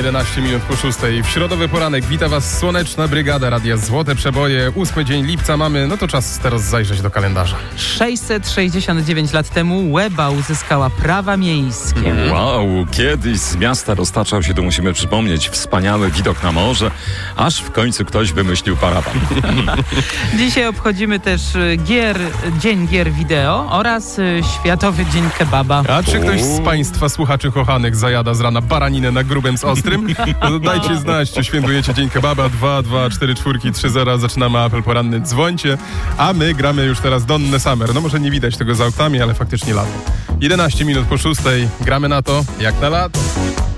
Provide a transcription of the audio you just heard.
11 minut po 6. W środowy poranek wita Was Słoneczna Brygada Radia Złote Przeboje. 8 dzień lipca mamy, no to czas teraz zajrzeć do kalendarza. 669 lat temu Łeba uzyskała prawa miejskie. Wow, kiedyś z miasta roztaczał się, to musimy przypomnieć, wspaniały widok na morze, aż w końcu ktoś wymyślił parawan. Dzisiaj obchodzimy też Dzień Gier Wideo oraz Światowy Dzień Kebaba. A czy ktoś z Państwa słuchaczy kochanych zajada z rana baraninę na grubym z ostrym? No dajcie znać, czy świętujecie Dzień Kebaba. 2, 2, 4, 4, 3, 0. Zaczynamy apel poranny. Dzwońcie, a my gramy już teraz Donnę Summer. No może nie widać tego za oknami, ale faktycznie lato. 11 minut po 6. Gramy na to jak na lato.